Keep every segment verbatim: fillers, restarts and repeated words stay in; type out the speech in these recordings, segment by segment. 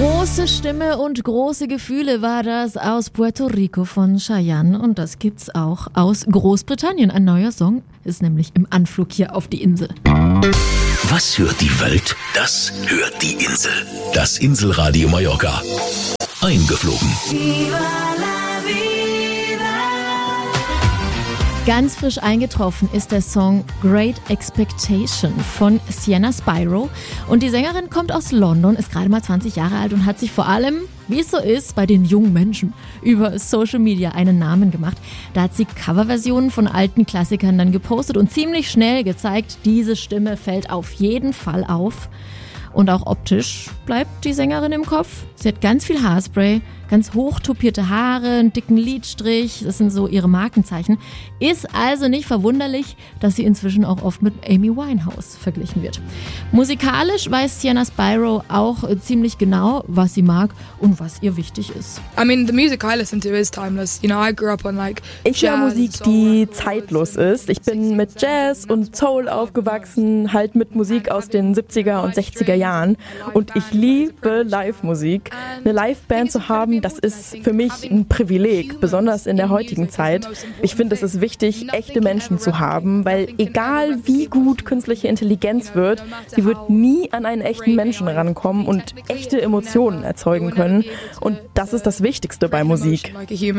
Große Stimme und große Gefühle war das aus Puerto Rico von Chayanne und das gibt's auch aus Großbritannien. Ein neuer Song ist nämlich im Anflug hier auf die Insel. Was hört die Welt? Das hört die Insel. Das Inselradio Mallorca. Eingeflogen. Ganz frisch eingetroffen ist der Song Great Expectation von Sienna Spyro. Und die Sängerin kommt aus London, ist gerade mal zwanzig Jahre alt und hat sich vor allem, wie es so ist, bei den jungen Menschen über Social Media einen Namen gemacht. Da hat sie Coverversionen von alten Klassikern dann gepostet und ziemlich schnell gezeigt, diese Stimme fällt auf jeden Fall auf. Und auch optisch bleibt die Sängerin im Kopf. Sie hat ganz viel Haarspray, ganz hochtopierte Haare, einen dicken Lidstrich, das sind so ihre Markenzeichen. Ist also nicht verwunderlich, dass sie inzwischen auch oft mit Amy Winehouse verglichen wird. Musikalisch weiß Sienna Spyro auch ziemlich genau, was sie mag und was ihr wichtig ist. I mean, the music I listen to is timeless. You know, I grew up on like Ich höre Musik, die zeitlos ist. Ich bin mit Jazz und Soul aufgewachsen, halt mit Musik aus den siebziger und sechziger Jahren. Und ich liebe Live-Musik. Eine Live-Band zu haben, das ist für mich ein Privileg, besonders in der heutigen Zeit. Ich finde, es ist wichtig, echte Menschen zu haben, weil egal wie gut künstliche Intelligenz wird, sie wird nie an einen echten Menschen rankommen und echte Emotionen erzeugen können. Und das ist das Wichtigste bei Musik.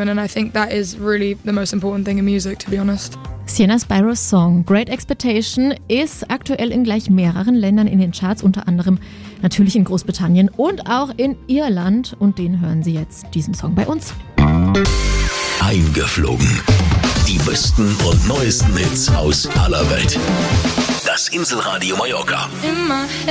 Sienna Spyros Song Great Expectation ist aktuell in gleich mehreren Ländern in den Charts, unter anderem natürlich in Großbritannien und auch in Irland. Und den hören Sie jetzt, diesen Song bei uns. Eingeflogen. Die besten und neuesten Hits aus aller Welt. Das Inselradio Mallorca.